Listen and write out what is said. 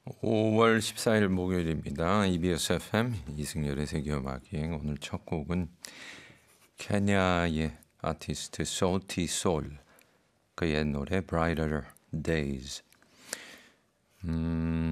5월 14일 목요일입니다. EBS FM 이승열의 세계음악여행 오늘 첫 곡은 케냐의 아티스트 소티 솔 그의 노래 Brighter Days